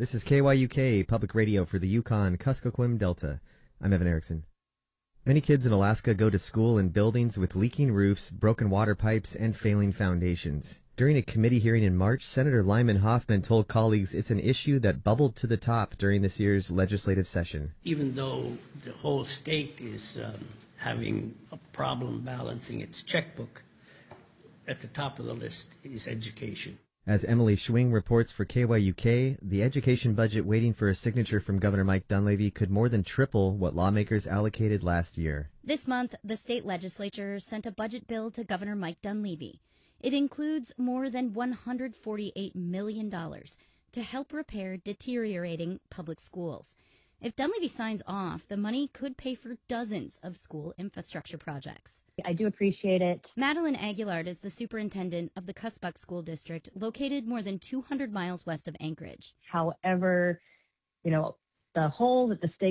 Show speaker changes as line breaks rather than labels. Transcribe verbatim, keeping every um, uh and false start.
This is K Y U K, public radio for the Yukon Kuskokwim Delta. I'm Evan Erickson. Many kids in Alaska go to school in buildings with leaking roofs, broken water pipes, and failing foundations. During a committee hearing in March, Senator Lyman Hoffman told colleagues it's an issue that bubbled to the top during this year's legislative session.
Even though the whole state is um, having a problem balancing its checkbook, at the top of the list is education.
As Emily Schwing reports for K Y U K, the education budget waiting for a signature from Governor Mike Dunleavy could more than triple what lawmakers allocated last year.
This month, the state legislature sent a budget bill to Governor Mike Dunleavy. It includes more than one hundred forty-eight million dollars to help repair deteriorating public schools. If Dunleavy signs off, the money could pay for dozens of school infrastructure projects.
I do appreciate it.
Madeline Aguilard is the superintendent of the Cuspuk School District, located more than two hundred miles west of Anchorage.
However, you know, the hole that the state